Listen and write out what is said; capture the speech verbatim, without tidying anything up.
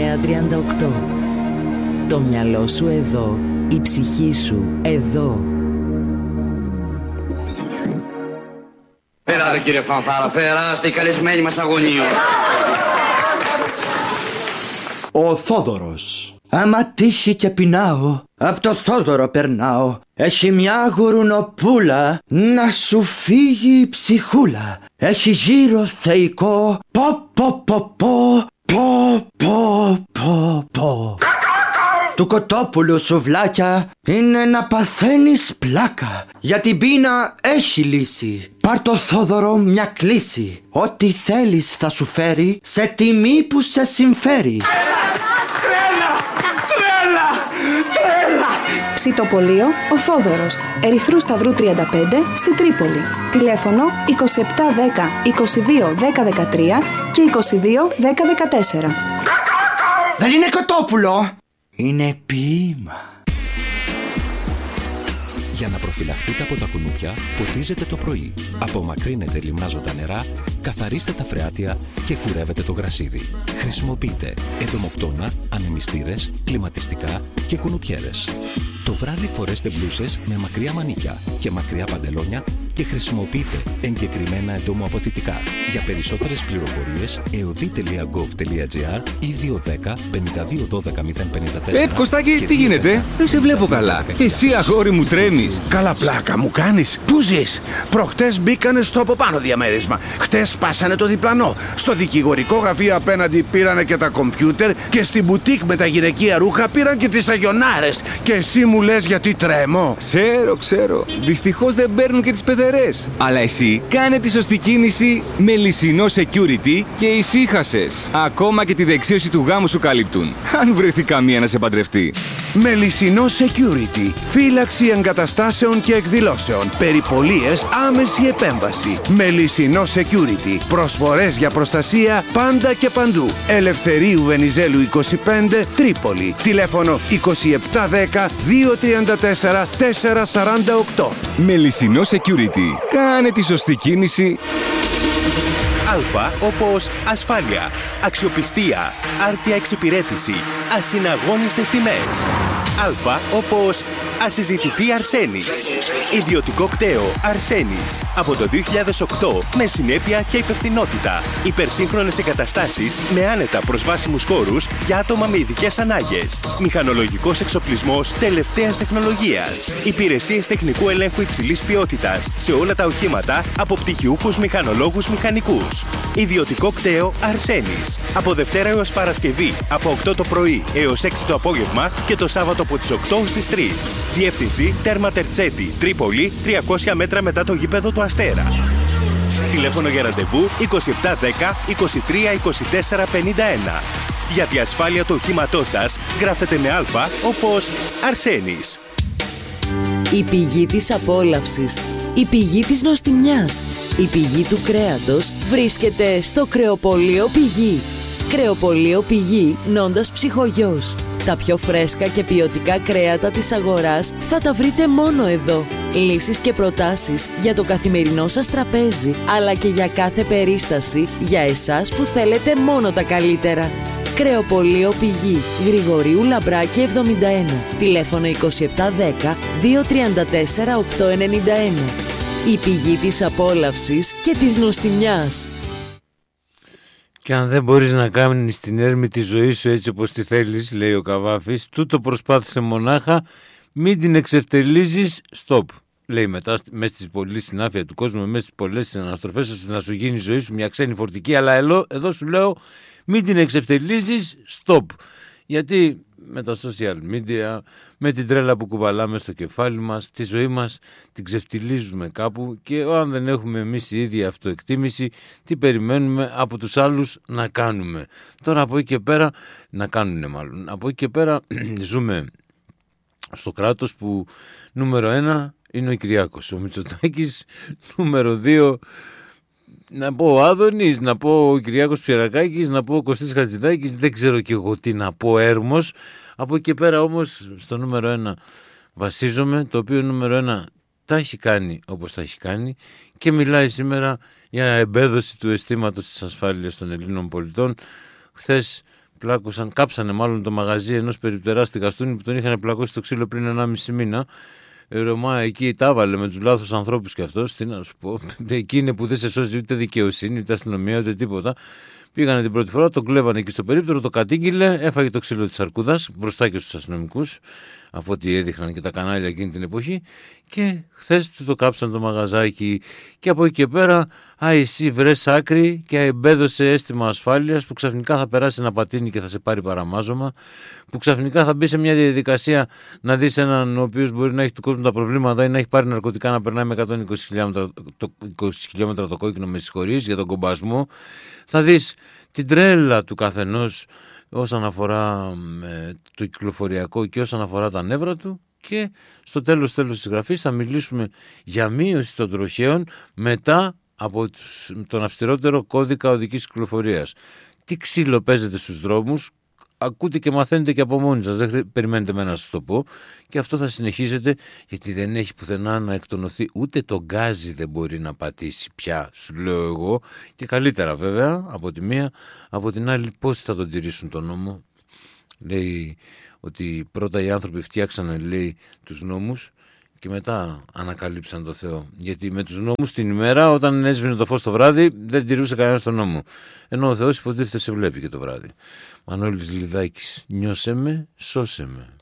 εννιά τριάντα οκτώ. Το μυαλό σου εδώ, η ψυχή σου εδώ. Περάτε κύριε Φανφάρα, περάστε οι καλεσμένοι μας αγωνίου. Ο Θόδωρος. Άμα τύχει και πεινάω, απ' το Θόδωρο περνάω. Έχει μια γουρουνοπούλα, να σου φύγει η ψυχούλα. Έχει γύρω θεϊκό, πω πω πω πω, πω πω πω πω. Του κοτόπουλου σουβλάκια είναι να παθαίνεις πλάκα. Για την πείνα έχει λύση. Πάρ' το Θόδωρο μια κλίση. Ό,τι θέλεις θα σου φέρει, σε τιμή που σε συμφέρει. Τρέλα! Τρέλα! Τρέλα! Ψητοπολείο Ο Θόδωρος, Ερυθρού Σταυρού τριάντα πέντε στην Τρίπολη. Τηλέφωνο είκοσι επτά δέκα είκοσι δύο δέκα δεκατρία και είκοσι δύο δέκα δεκατέσσερα. Δεν είναι κοτόπουλο, είναι ποίημα. Για να προφυλαχτείτε από τα κουνούπια, ποτίζετε το πρωί. Απομακρύνετε λιμνάζοντα νερά, καθαρίστε τα φρεάτια και κουρεύετε το γρασίδι. Χρησιμοποιείτε εντομοκτώνα, ανεμιστήρες, κλιματιστικά και κουνουπιέρες. Το βράδυ φορέστε μπλούσες με μακριά μανίκια και μακριά παντελόνια και χρησιμοποιείτε εγκεκριμένα εντομοαποθητικά. Για περισσότερες πληροφορίες, εωδή τελεία γκοβ τελεία τζι άρ ή δύο ένα μηδέν πέντε δύο ένα δύο μηδέν πέντε τέσσερα. Ε, Κωστάκη, τι γίνεται? Δεν σε βλέπω καλά. Εσύ, αγόρι μου, τρέμεις. Καλά πλάκα μου κάνεις. Πού ζεις? Προχτές μπήκανε στο από πάνω διαμέρισμα. Χτες σπάσανε το διπλανό. Στο δικηγορικό γραφείο απέναντι πήρανε και τα κομπιούτερ και στην μπουτίκ με τα γυναικεία ρούχα πήραν και τις αγιονάρες. Και εσύ μου λες γιατί τρέμω? Ξέρω, ξέρω. Δυστυχώς δεν παίρνουν και τις πεθερές. Αλλά εσύ κάνε τη σωστή κίνηση με Λυσσινό Security και ησύχασες. Ακόμα και τη δεξίωση του γάμου σου καλύπτουν. Αν βρεθεί καμία να σε παντρευτεί. Με Λυσσινό Security. Φύλαξη εγκαταστάσεων και εκδηλώσεων. Περιπολίες, άμεση επέμβαση. Με Λυσσινό Security. Προσφορές για προστασία πάντα και παντού. Ελευθερίου Βενιζέλου είκοσι πέντε, Τρίπολη. Τηλέφωνο είκοσι επτά δέκα δύο τριάντα τέσσερα τετρακόσια σαράντα οκτώ. Με Λυσσινό Security. Κάνε τη σωστή κίνηση. Α όπως ασφάλεια, αξιοπιστία, άρτια εξυπηρέτηση, ασυναγώνιστες τιμές. Α όπως ασυζητητή Αρσένης. Ιδιωτικό κτέο Αρσένης. Από το δύο χιλιάδες οκτώ με συνέπεια και υπευθυνότητα. Υπερσύγχρονες εγκαταστάσεις με άνετα προσβάσιμους χώρους για άτομα με ειδικές ανάγκες. Μηχανολογικός εξοπλισμός τελευταίας τεχνολογίας. Υπηρεσίες τεχνικού ελέγχου υψηλής ποιότητας σε όλα τα οχήματα από πτυχιούχους μηχανολόγους μηχανικούς. Ιδιωτικό κτέο Αρσένης. Από Δευτέρα έως Παρασκευή από οκτώ το πρωί έως έξι το απόγευμα και το Σάββατο από τις οκτώ στις τρεις. Διεύθυνση Τέρμα Τερτσέτη, Τρίπολη, τριακόσια μέτρα μετά το γήπεδο του Αστέρα. Τηλέφωνο για ραντεβού είκοσι επτά δέκα είκοσι τρία είκοσι τέσσερα πενήντα ένα. Για τη ασφάλεια του οχήματός σας γράφετε με Α όπως Αρσένης. Η πηγή της απόλαυσης, η πηγή της νοστιμιάς, η πηγή του κρέατος βρίσκεται στο Κρεοπωλείο Πηγή. Κρεοπωλείο Πηγή, Νόντας Ψυχογιός. Τα πιο φρέσκα και ποιοτικά κρέατα της αγοράς θα τα βρείτε μόνο εδώ. Λύσεις και προτάσεις για το καθημερινό σας τραπέζι, αλλά και για κάθε περίσταση, για εσάς που θέλετε μόνο τα καλύτερα. Κρεοπωλείο Πηγή, Γρηγορίου Λαμπράκη εβδομήντα ένα. Τηλέφωνο είκοσι επτά δέκα δύο τριάντα τέσσερα οκτώ ενενήντα ένα. Η πηγή της απόλαυσης και της νοστιμιάς. Και αν δεν μπορείς να κάνεις την έρμη τη ζωή σου έτσι όπως τη θέλεις, λέει ο Καβάφης, τούτο προσπάθησε μονάχα, μην την εξευτελίζεις, stop. Λέει μετά, μέσα στη πολλή συνάφεια του κόσμου, μέσα στις πολλές συναναστροφές, ώστε να σου γίνει η ζωή σου μια ξένη φορτική, αλλά εδώ, εδώ σου λέω, μην την εξευτελίζεις, stop. Γιατί με τα social media, με την τρέλα που κουβαλάμε στο κεφάλι μας, τη ζωή μας την ξεφτιλίζουμε κάπου και αν δεν έχουμε εμείς η ίδια αυτοεκτίμηση, τι περιμένουμε από τους άλλους να κάνουμε. Τώρα από εκεί και πέρα, να κάνουνε μάλλον, από εκεί και πέρα ζούμε στο κράτος που νούμερο ένα είναι ο Κυριάκος, ο Μητσοτάκης, νούμερο δύο... Να πω ο Άδωνης, να πω ο Κυριάκος Πιερακάκης, να πω ο Κωστής Χατζηδάκης, δεν ξέρω κι εγώ τι να πω, Έρμος. Από εκεί και πέρα όμως στο νούμερο ένα βασίζομαι, το οποίο νούμερο ένα τα έχει κάνει όπως τα έχει κάνει και μιλάει σήμερα για εμπέδωση του αισθήματος της ασφάλειας των Ελλήνων πολιτών. Χθες πλάκωσαν, κάψανε μάλλον το μαγαζί ενός περιπτερά στη Γαστούνη που τον είχαν πλακώσει στο ξύλο πριν ενάμιση μήνα. Η Ρωμά εκεί τα έβαλε με τους λάθος ανθρώπους και αυτός. Τι να σου πω, εκεί είναι που δεν σε σώζει ούτε δικαιοσύνη, ούτε αστυνομία, ούτε τίποτα. Πήγανε την πρώτη φορά, τον κλέβανε εκεί στο περίπτερο, το κατήγγειλε, έφαγε το ξύλο της αρκούδας μπροστά και στους αστυνομικούς, από ό,τι έδειχναν και τα κανάλια εκείνη την εποχή, και χθες του το κάψαν το μαγαζάκι. Και από εκεί και πέρα, α, εσύ βρες άκρη και εμπέδωσε αίσθημα ασφάλειας, που ξαφνικά θα περάσει ένα πατίνι και θα σε πάρει παραμάζωμα, που ξαφνικά θα μπει σε μια διαδικασία να δεις έναν ο οποίος μπορεί να έχει του κόσμου τα προβλήματα ή να έχει πάρει ναρκωτικά να περνάει με εκατόν είκοσι χιλιόμετρα το, είκοσι χιλιόμετρα το κόκκινο, με συγχωρείς για τον κομπασμό. Θα δεις την τρέλα του καθενός όσον αφορά ε, το κυκλοφοριακό και όσον αφορά τα νεύρα του, και στο τέλος τέλος της γραφής θα μιλήσουμε για μείωση των τροχαίων μετά από τους, τον αυστηρότερο κώδικα οδικής κυκλοφορίας. Τι ξύλο παίζεται στους δρόμους, ακούτε και μαθαίνετε και από μόνοι σας, δεν περιμένετε με να σας το πω, και αυτό θα συνεχίζεται, γιατί δεν έχει πουθενά να εκτονωθεί, ούτε το γκάζι δεν μπορεί να πατήσει πια, σου λέω εγώ, και καλύτερα βέβαια από τη μία, από την άλλη πώς θα τον τηρήσουν τον νόμο. Λέει ότι πρώτα οι άνθρωποι φτιάξανε, λέει, τους νόμους και μετά ανακαλύψαν το Θεό. Γιατί με τους νόμους την ημέρα, όταν έσβηνε το φως το βράδυ, δεν τηρούσε κανένας τον νόμο. Ενώ ο Θεός υποτίθεται σε βλέπει και το βράδυ. Μανώλης Λιδάκης, νιώσε με, σώσε με.